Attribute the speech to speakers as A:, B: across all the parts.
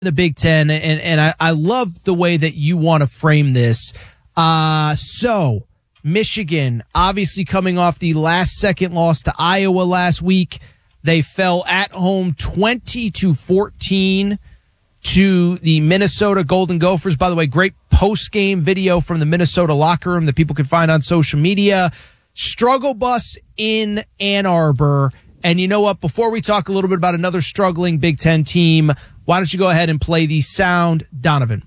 A: the Big Ten, and I love the way that you want to frame this. So Michigan, obviously coming off the last second loss to Iowa last week, they fell at home 20-14 to the Minnesota Golden Gophers. By the way, great post-game video from the Minnesota locker room that people can find on social media. Struggle bus in Ann Arbor. And you know what? Before we talk a little bit about another struggling Big Ten team, why don't you go ahead and play the sound, Donovan?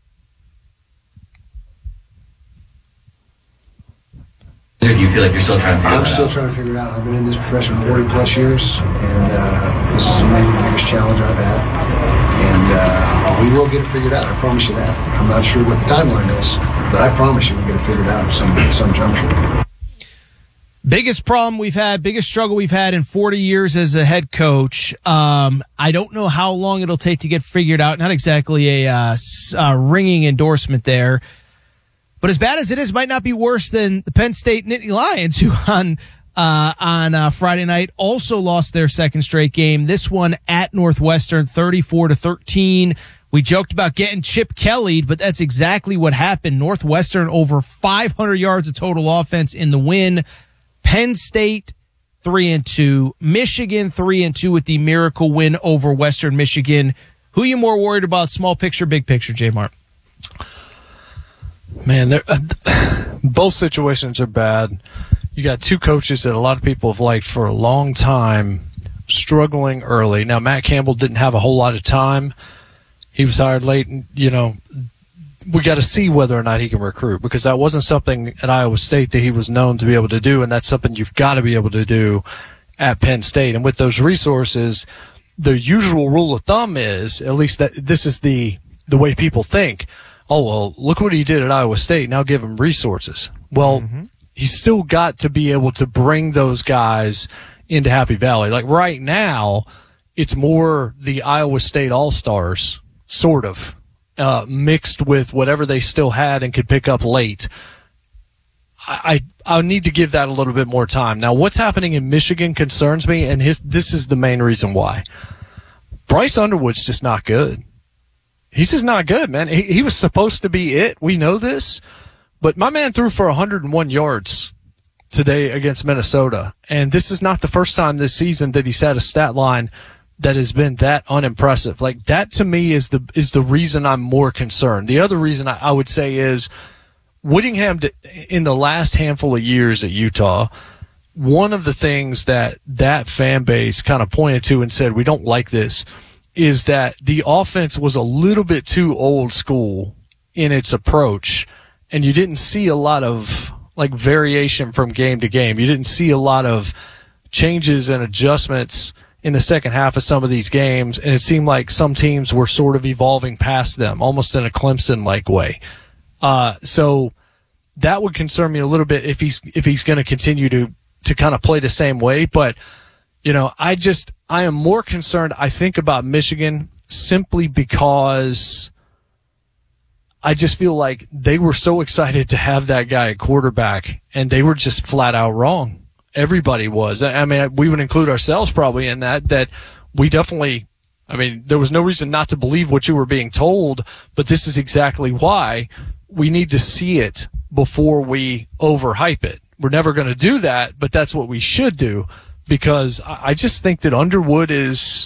B: Or do you feel like you're still trying to figure it out?
C: I'm still trying to figure it out. I've been in this profession 40-plus years, and this is maybe the biggest challenge I've had. And we will get it figured out, I promise you that. I'm not sure what the timeline is, but I promise you we'll get it figured out at some juncture.
A: Biggest problem we've had, biggest struggle we've had in 40 years as a head coach. I don't know how long it'll take to get figured out. Not exactly a ringing endorsement there. But as bad as it is, might not be worse than the Penn State Nittany Lions, who on Friday night also lost their second straight game. This one at Northwestern, 34-13. We joked about getting Chip Kelly, but that's exactly what happened. Northwestern over 500 yards of total offense in the win. Penn State 3-2, Michigan 3-2 with the miracle win over Western Michigan. Who are you more worried about, small picture, big picture, J. Mart?
D: Man, both situations are bad. You got two coaches that a lot of people have liked for a long time, struggling early. Now, Matt Campbell didn't have a whole lot of time. He was hired late, and, we got to see whether or not he can recruit, because that wasn't something at Iowa State that he was known to be able to do, and that's something you've got to be able to do at Penn State. And with those resources, the usual rule of thumb is, at least that this is the way people think, oh, well, look what he did at Iowa State, now give him resources. Well, he's still got to be able to bring those guys into Happy Valley. Like right now, it's more the Iowa State All-Stars, sort of. Mixed with whatever they still had and could pick up late. I need to give that a little bit more time. Now, what's happening in Michigan concerns me, and this is the main reason why. Bryce Underwood's just not good. He's just not good, man. He was supposed to be it. We know this. But my man threw for 101 yards today against Minnesota. And this is not the first time this season that he's had a stat line that has been that unimpressive. Like, that to me is the reason I'm more concerned. The other reason I would say is Whittingham, in the last handful of years at Utah, one of the things that fan base kind of pointed to and said, we don't like this, is that the offense was a little bit too old school in its approach, and you didn't see a lot of variation from game to game. You didn't see a lot of changes and adjustments in the second half of some of these games, and it seemed like some teams were sort of evolving past them, almost in a Clemson-like way. So that would concern me a little bit if he's going to continue to kind of play the same way. But, I am more concerned, I think, about Michigan simply because I just feel like they were so excited to have that guy at quarterback, and they were just flat out wrong. Everybody was. I mean, we would include ourselves probably in that we definitely, there was no reason not to believe what you were being told, but this is exactly why we need to see it before we overhype it. We're never going to do that, but that's what we should do, because I just think that Underwood he's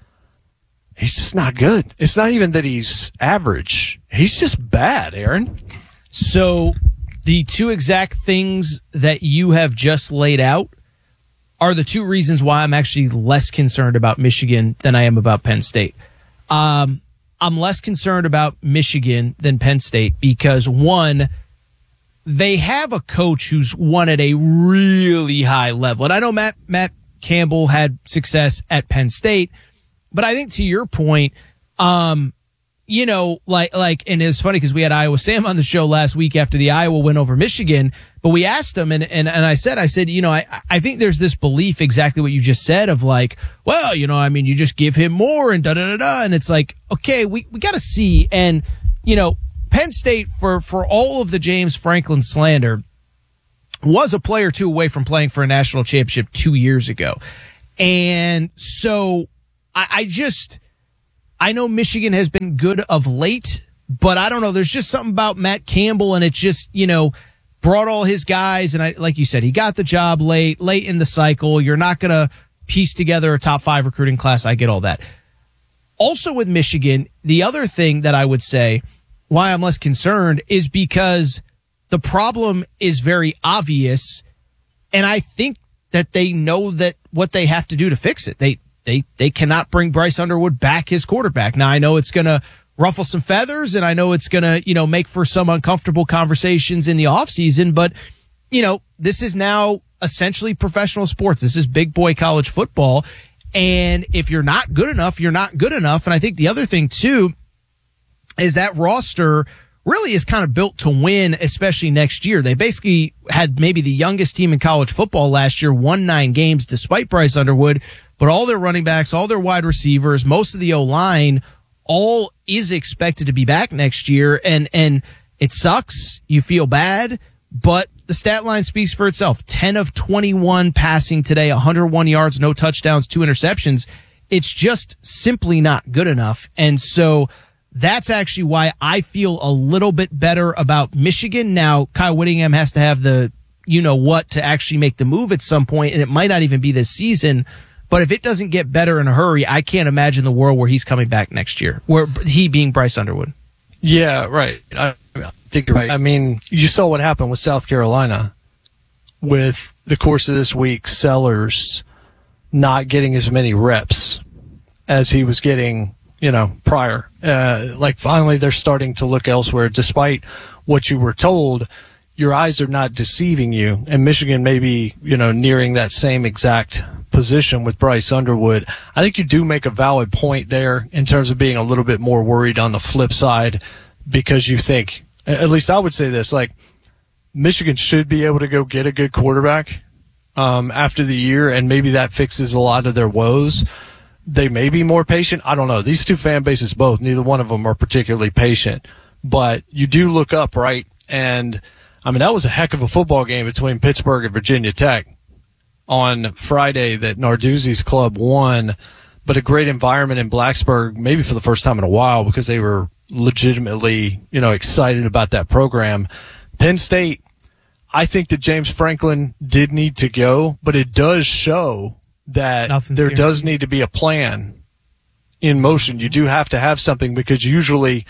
D: just not good. It's not even that he's average. He's just bad, Aaron.
A: So the two exact things that you have just laid out are the two reasons why I'm actually less concerned about Michigan than I am about Penn State. I'm less concerned about Michigan than Penn State because, one, they have a coach who's won at a really high level. And I know Matt Campbell had success at Penn State, but I think to your point, and it's funny because we had Iowa Sam on the show last week after the Iowa win over Michigan, but we asked him and I said, I think there's this belief, exactly what you just said, of you just give him more and da-da-da-da. And it's like, okay, we got to see. And, Penn State, for all of the James Franklin slander, was a player or two away from playing for a national championship 2 years ago. And so I I know Michigan has been good of late, but I don't know. There's just something about Matt Campbell, and it just, brought all his guys. And like you said, he got the job late in the cycle. You're not going to piece together a top 5 recruiting class. I get all that. Also with Michigan, the other thing that I would say why I'm less concerned is because the problem is very obvious. And I think that they know that what they have to do to fix it. They cannot bring Bryce Underwood back his quarterback. Now, I know it's going to ruffle some feathers, and I know it's going to, make for some uncomfortable conversations in the offseason, but, this is now essentially professional sports. This is big boy college football. And if you're not good enough, you're not good enough. And I think the other thing, too, is that roster really is kind of built to win, especially next year. They basically had maybe the youngest team in college football last year, won 9 games despite Bryce Underwood, but all their running backs, all their wide receivers, most of the O-line, all is expected to be back next year. And it sucks. You feel bad, but the stat line speaks for itself. 10 of 21 passing today, 101 yards, no touchdowns, 2 interceptions. It's just simply not good enough. And so that's actually why I feel a little bit better about Michigan. Now, Kyle Whittingham has to have the to actually make the move at some point, and it might not even be this season. But if it doesn't get better in a hurry, I can't imagine the world where he's coming back next year, where he being Bryce Underwood.
D: Yeah, right. I think you're right. I mean, you saw what happened with South Carolina with the course of this week, Sellers not getting as many reps as he was getting, prior. Finally they're starting to look elsewhere despite what you were told. Your eyes are not deceiving you, and Michigan may be, nearing that same exact position with Bryce Underwood. I think you do make a valid point there in terms of being a little bit more worried on the flip side, because you think, at least I would say this, Michigan should be able to go get a good quarterback after the year, and maybe that fixes a lot of their woes. They may be more patient. I don't know. These two fan bases both, neither one of them are particularly patient, but you do look up, right? And that was a heck of a football game between Pittsburgh and Virginia Tech on Friday that Narduzzi's club won, but a great environment in Blacksburg, maybe for the first time in a while, because they were legitimately, excited about that program. Penn State, I think that James Franklin did need to go, but it does show that there does need to be a plan in motion. You do have to have something, because usually,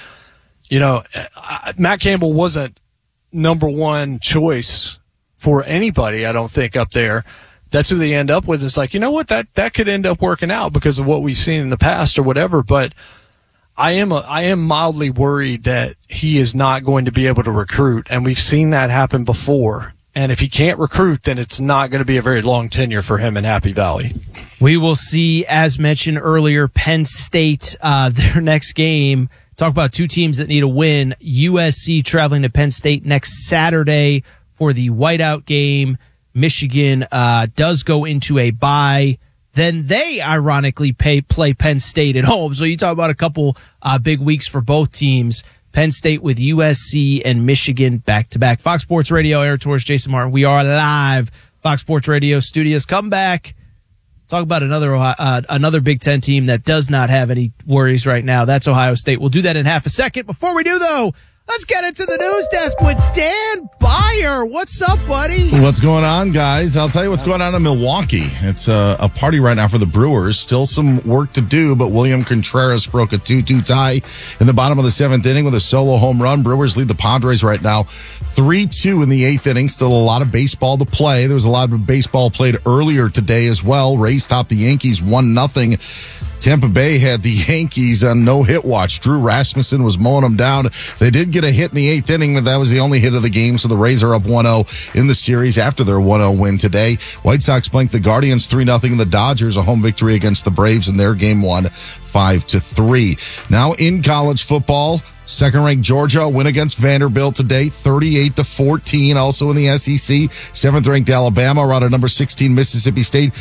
D: Matt Campbell wasn't number one choice for anybody, I don't think, up there. That's who they end up with. It's like, that could end up working out because of what we've seen in the past or whatever. But I am mildly worried that he is not going to be able to recruit, and we've seen that happen before. And if he can't recruit, then it's not going to be a very long tenure for him in Happy Valley.
A: We will see, as mentioned earlier, Penn State, their next game. Talk about two teams that need a win. USC traveling to Penn State next Saturday for the whiteout game. Michigan does go into a bye. Then they ironically play Penn State at home. So you talk about a couple big weeks for both teams. Penn State with USC and Michigan back-to-back. Fox Sports Radio, Aaron Torres, Jason Martin. We are live. Fox Sports Radio studios. Come back. Talk about another Big Ten team that does not have any worries right now. That's Ohio State. We'll do that in half a second. Before we do, though, let's get into the news desk with Dan Beyer. What's up, buddy?
E: What's going on, guys? I'll tell you what's going on in Milwaukee. It's a party right now for the Brewers. Still some work to do, but William Contreras broke a 2-2 tie in the bottom of the 7th inning with a solo home run. Brewers lead the Padres right now 3-2 in the 8th inning. Still a lot of baseball to play. There was a lot of baseball played earlier today as well. Rays topped the Yankees 1-0. Tampa Bay had the Yankees on no-hit watch. Drew Rasmussen was mowing them down. They did get a hit in the 8th inning, but that was the only hit of the game, so the Rays are up 1-0 in the series after their 1-0 win today. White Sox blanked the Guardians 3-0, and the Dodgers a home victory against the Braves in their game 1, 5-3. Now in college football, Second-ranked Georgia win against Vanderbilt today, 38-14. Also in the SEC, 7th-ranked Alabama around number 16 Mississippi State,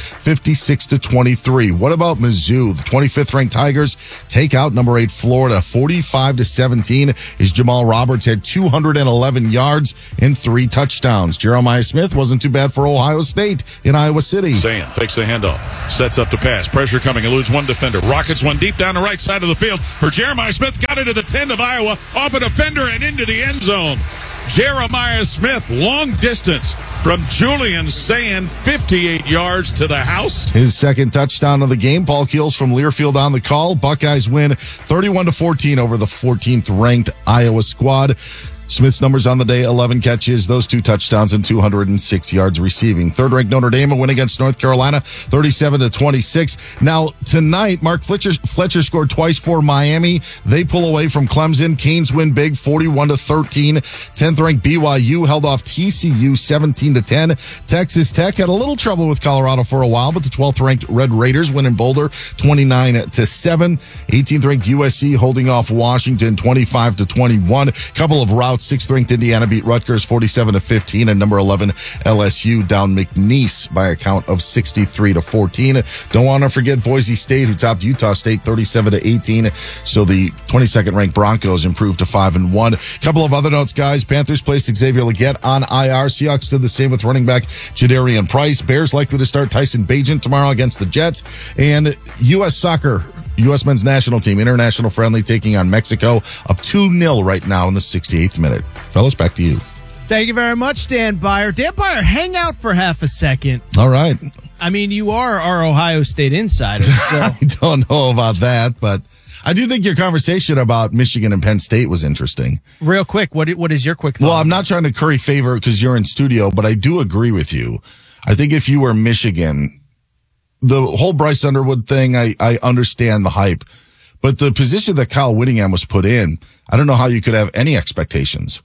E: 56-23. What about Mizzou? The 25th-ranked Tigers take out number 8 Florida, 45-17. As Jamal Roberts had 211 yards and 3 touchdowns. Jeremiah Smith wasn't too bad for Ohio State in Iowa City.
F: Zayn fakes the handoff, sets up to pass. Pressure coming, eludes one defender. Rockets one deep down the right side of the field for Jeremiah Smith. Got into the 10 of Iowa, off a defender and into the end zone. Jeremiah Smith, long distance from Julian Zayn, 58 yards to the house.
E: His second touchdown of the game. Paul Keels from Learfield on the call. Buckeyes win 31-14 over the 14th ranked Iowa squad. Smith's numbers on the day, 11 catches, those 2 touchdowns, and 206 yards receiving. Third-ranked Notre Dame win against North Carolina, 37-26. Now, tonight, Mark Fletcher scored twice for Miami. They pull away from Clemson. Canes win big, 41-13. 10th-ranked BYU held off TCU, 17-10. Texas Tech had a little trouble with Colorado for a while, but the 12th-ranked Red Raiders win in Boulder, 29-7. 18th-ranked USC holding off Washington, 25-21. Couple of routes. 6th-ranked Indiana beat Rutgers 47-15, and number 11 LSU down McNeese by a count of 63-14. Don't want to forget Boise State, who topped Utah State 37-18. So the 22nd ranked Broncos improved to 5-1. Couple of other notes, guys. Panthers placed Xavier Legette on IR. Seahawks did the same with running back Jadarian Price. Bears likely to start Tyson Bagent tomorrow against the Jets. And U.S. Soccer, U.S. men's national team, international friendly, taking on Mexico, up 2-0 right now in the 68th minute. Fellas, back to you.
A: Thank you very much, Dan Byer. Dan Byer, hang out for half a second.
E: All right.
A: I mean, you are our Ohio State insider. So.
E: I don't know about that, but I do think your conversation about Michigan and Penn State was interesting.
A: Real quick, what is your quick thought?
E: Well, I'm not trying to curry favor because you're in studio, but I do agree with you. I think if you were Michigan, the whole Bryce Underwood thing, I understand the hype, but the position that Kyle Whittingham was put in, I don't know how you could have any expectations.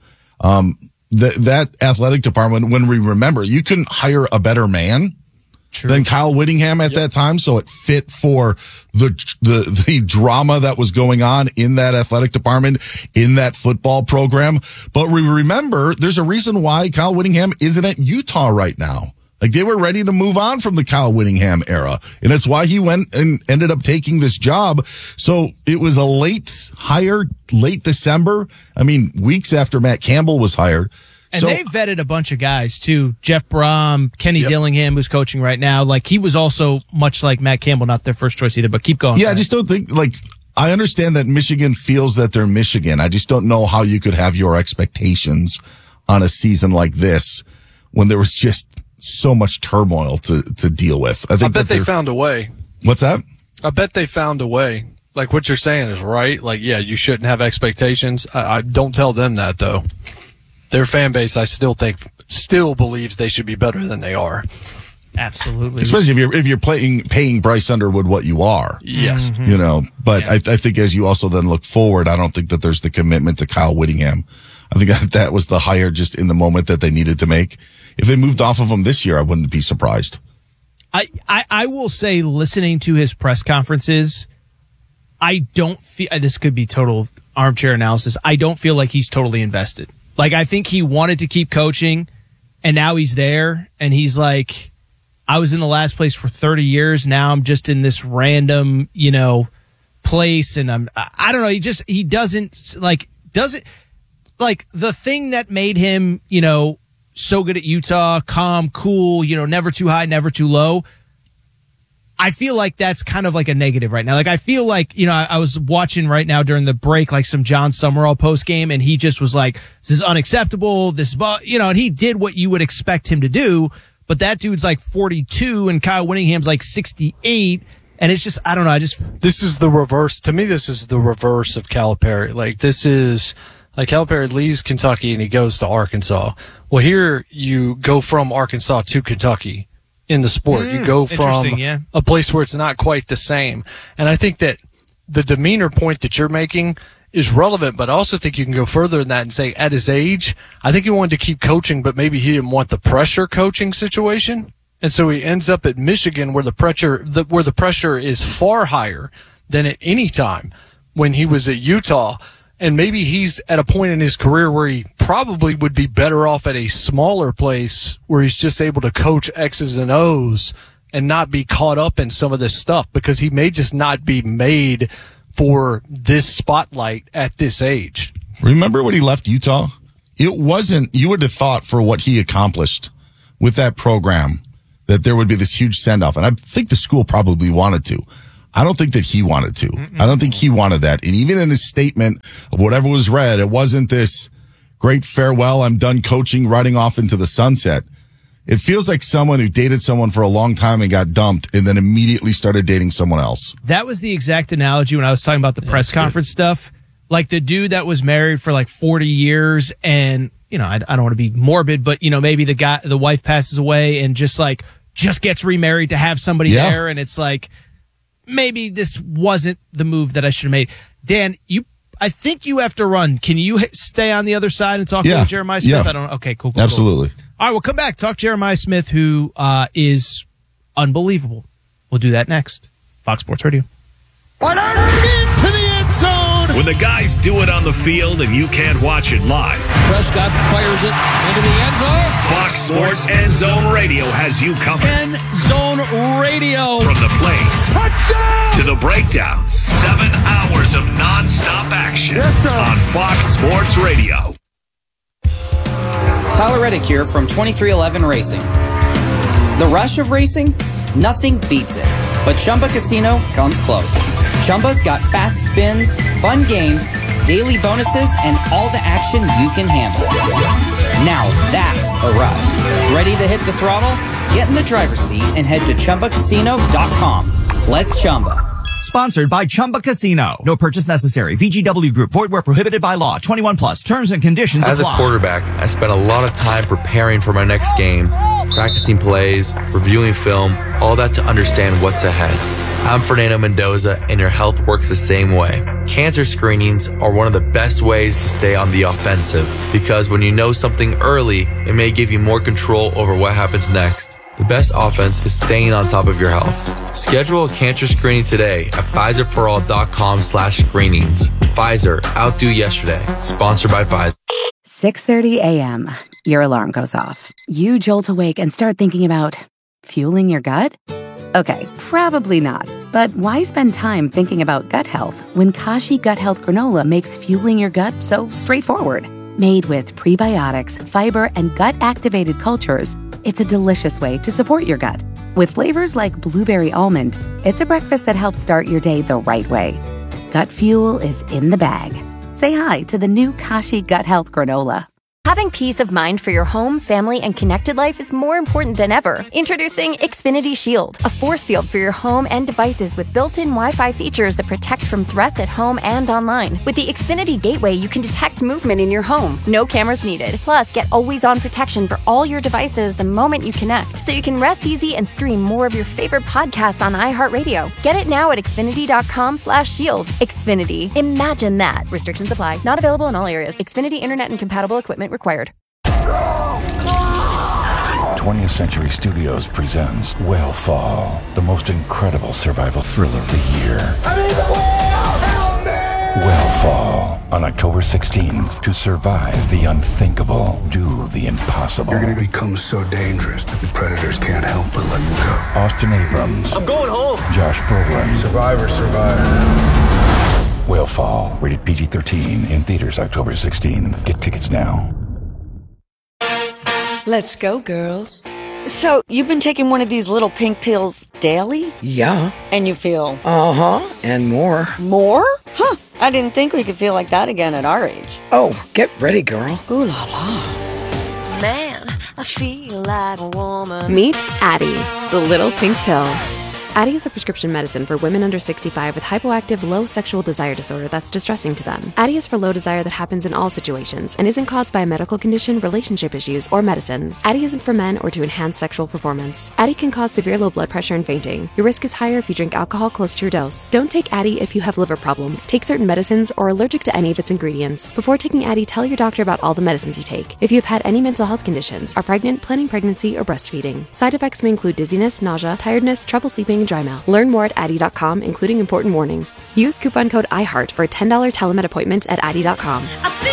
E: That athletic department, when we remember, you couldn't hire a better man than Kyle Whittingham at that time. So it fit for the drama that was going on in that athletic department, in that football program. But we remember there's a reason why Kyle Whittingham isn't at Utah right now. Like, they were ready to move on from the Kyle Whittingham era. And it's why he went and ended up taking this job. So it was a late hire, late December. I mean, weeks after Matt Campbell was hired.
A: And they vetted a bunch of guys, too. Jeff Brom, Kenny Dillingham, who's coaching right now. Like, he was also much like Matt Campbell, not their first choice either, but keep going.
E: Yeah, I just don't think, like, I understand that Michigan feels that they're Michigan. I just don't know how you could have your expectations on a season like this when there was just so much turmoil to deal with. I bet
D: they found a way.
E: What's that?
D: I bet they found a way. Like, what you're saying is right. Like, yeah, you shouldn't have expectations. I don't tell them that, though. Their fan base, I still believes they should be better than they are.
A: Absolutely.
E: Especially if you're paying Bryce Underwood what you are.
D: Yes.
A: Mm-hmm.
E: You know, but yeah. I think as you also then look forward, I don't think that there's the commitment to Kyle Whittingham. I think that was the hire just in the moment that they needed to make. If they moved off of him this year, I wouldn't be surprised.
A: I will say, listening to his press conferences, I don't feel, this could be total armchair analysis, I don't feel like he's totally invested. Like, I think he wanted to keep coaching, and now he's there, and he's like, I was in the last place for 30 years, now I'm just in this random, place, and I don't know, he doesn't, the thing that made him, so good at Utah, calm, cool, never too high, never too low. I feel like that's kind of like a negative right now. Like, I feel like, I was watching right now during the break, like some John Summerall post game, and he just was like, this is unacceptable. And he did what you would expect him to do. But that dude's like 42 and Kyle Whittingham's like 68. And it's just, I don't know.
D: This is the reverse. To me, this is the reverse of Calipari. Like, this is, like, Calipari leaves Kentucky and he goes to Arkansas. Well, here you go from Arkansas to Kentucky in the sport. You go from a place where it's not quite the same. And I think that the demeanor point that you're making is relevant, but I also think you can go further than that and say, at his age, I think he wanted to keep coaching, but maybe he didn't want the pressure coaching situation. And so he ends up at Michigan where the pressure is far higher than at any time when he was at Utah. And maybe he's at a point in his career where he probably would be better off at a smaller place where he's just able to coach X's and O's and not be caught up in some of this stuff, because he may just not be made for this spotlight at this age.
E: Remember when he left Utah? It wasn't, you would have thought for what he accomplished with that program that there would be this huge send-off. And I think the school probably wanted to. I don't think that he wanted to. I don't think he wanted that. And even in his statement of whatever was read, it wasn't this great farewell, I'm done coaching, riding off into the sunset. It feels like someone who dated someone for a long time and got dumped and then immediately started dating someone else.
A: That was the exact analogy when I was talking about the press conference stuff. Like the dude that was married for like 40 years and, you know, I don't want to be morbid, but, you know, maybe the wife passes away and just gets remarried to have somebody there. And it's like, maybe this wasn't the move that I should have made. Dan, I think you have to run. Can you stay on the other side and talk to Jeremiah Smith?
E: Yeah.
A: I don't know. Okay, cool.
E: Absolutely.
A: Cool. All right, we'll come back. Talk Jeremiah Smith, who is unbelievable. We'll do that next. Fox Sports Radio.
G: Into the end zone.
H: When the guys do it on the field and you can't watch it live,
G: Prescott fires it into the end zone.
H: Fox Sports End Zone Radio has you covered.
G: End Zone Radio.
H: From the plays
G: Touchdown!
H: to the breakdowns, 7 hours of nonstop action on Fox Sports Radio.
I: Tyler Reddick here from 2311 Racing. The rush of racing? Nothing beats it. But Chumba Casino comes close. Chumba's got fast spins, fun games, daily bonuses, and all the action you can handle. Now that's a ride. Ready to hit the throttle? Get in the driver's seat and head to ChumbaCasino.com. Let's Chumba.
J: Sponsored by Chumba Casino. No purchase necessary. VGW Group. Void where prohibited by law. 21 plus. Terms and conditions apply.
K: As a quarterback, I spent a lot of time preparing for my next game, practicing plays, reviewing film, all that to understand what's ahead. I'm Fernando Mendoza, and your health works the same way. Cancer screenings are one of the best ways to stay on the offensive, because when you know something early, it may give you more control over what happens next. The best offense is staying on top of your health. Schedule a cancer screening today at PfizerForAll.com/screenings. Pfizer, outdo yesterday. Sponsored by Pfizer.
L: 6:30 a.m. Your alarm goes off. You jolt awake and start thinking about fueling your gut? Okay, probably not. But why spend time thinking about gut health when Kashi Gut Health Granola makes fueling your gut so straightforward? Made with prebiotics, fiber, and gut-activated cultures, it's a delicious way to support your gut. With flavors like blueberry almond, it's a breakfast that helps start your day the right way. Gut fuel is in the bag. Say hi to the new Kashi Gut Health Granola.
M: Having peace of mind for your home, family, and connected life is more important than ever. Introducing Xfinity Shield, a force field for your home and devices with built-in Wi-Fi features that protect from threats at home and online. With the Xfinity Gateway, you can detect movement in your home. No cameras needed. Plus, get always-on protection for all your devices the moment you connect, so you can rest easy and stream more of your favorite podcasts on iHeartRadio. Get it now at Xfinity.com/shield. Xfinity. Imagine that. Restrictions apply. Not available in all areas. Xfinity Internet and compatible equipment required.
N: 20th Century Studios presents Whale the most incredible survival thriller of the year. Whale on October 16th. To survive the unthinkable, do the impossible.
O: You're going to become so dangerous that the predators can't help but let you go.
N: Austin Abrams.
O: I'm going home.
N: Josh Brolin.
O: Survivor.
N: Whale, rated PG-13, in theaters October 16th. Get tickets now.
P: Let's go, girls.
Q: So, you've been taking one of these little pink pills daily?
P: Yeah.
Q: And you feel?
P: Uh-huh, and more.
Q: More? Huh, I didn't think we could feel like that again at our age.
P: Oh, get ready, girl.
Q: Ooh la la.
M: Man, I feel like a woman.
R: Meet Addyi, the little pink pill. Addyi is a prescription medicine for women under 65 with hypoactive low sexual desire disorder that's distressing to them. Addyi is for low desire that happens in all situations and isn't caused by a medical condition, relationship issues, or medicines. Addyi isn't for men or to enhance sexual performance. Addyi can cause severe low blood pressure and fainting. Your risk is higher if you drink alcohol close to your dose. Don't take Addyi if you have liver problems, take certain medicines, or are allergic to any of its ingredients. Before taking Addyi, tell your doctor about all the medicines you take. If you have had any mental health conditions, are pregnant, planning pregnancy, or breastfeeding. Side effects may include dizziness, nausea, tiredness, trouble sleeping, and dry mouth. Learn more at Addy.com, including important warnings. Use coupon code IHEART for a $10 telemed appointment at Addy.com.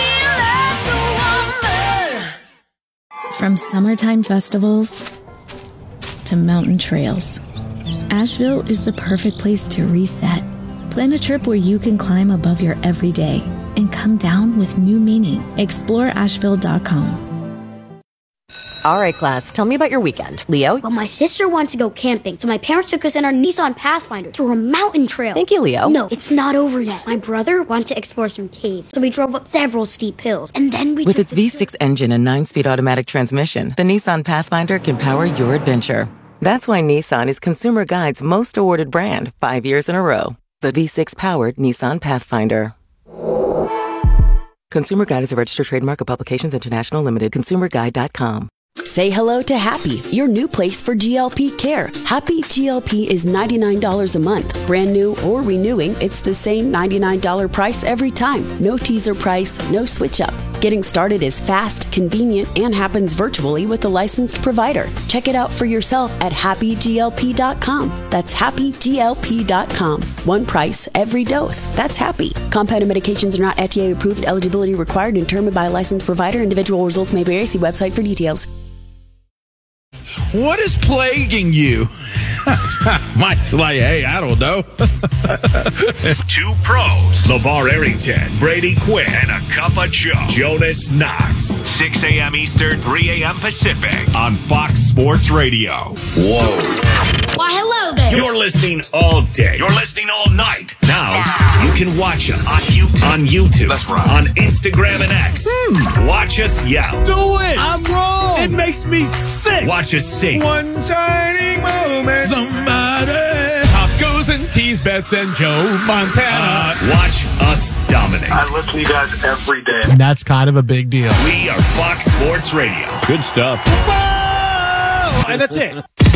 S: From summertime festivals to mountain trails, Asheville is the perfect place to reset. Plan a trip where you can climb above your everyday and come down with new meaning. Explore Asheville.com.
T: All right, class, tell me about your weekend. Leo?
U: Well, my sister wants to go camping, so my parents took us in our Nissan Pathfinder to a mountain trail.
T: Thank you, Leo.
U: No, it's not over yet. My brother wanted to explore some caves, so we drove up several steep hills, and then we
V: With its V6 engine and 9-speed automatic transmission, the Nissan Pathfinder can power your adventure. That's why Nissan is Consumer Guide's most awarded brand 5 years in a row. The V6-powered Nissan Pathfinder. Consumer Guide is a registered trademark of Publications International Limited. ConsumerGuide.com.
W: Say hello to Happy, your new place for GLP care. Happy GLP is $99 a month. Brand new or renewing, it's the same $99 price every time. No teaser price, no switch up. Getting started is fast, convenient, and happens virtually with a licensed provider. Check it out for yourself at happyglp.com. That's happyglp.com. One price, every dose. That's Happy. Compounded medications are not FDA approved. Eligibility required and determined by a licensed provider. Individual results may vary. See website for details.
X: What is plaguing you? Mike's like, hey, I don't know.
H: Two pros, LeVar Arrington, Brady Quinn, and a cup of Joe, Jonas Knox. 6 a.m. Eastern, 3 a.m. Pacific on Fox Sports Radio. Whoa.
U: Why, hello there.
H: You're listening all day. You're listening all night. Now, you can watch us on YouTube. That's right. On Instagram and X. Watch us yell.
G: Do it. I'm wrong. It makes me sick.
H: Watch us sing.
G: One shining moment. Somebody. Tacos and tease bets and Joe Montana.
H: Watch us dominate.
Y: I listen to you guys every day.
A: And that's kind of a big deal.
H: We are Fox Sports Radio.
G: Good stuff. And that's it.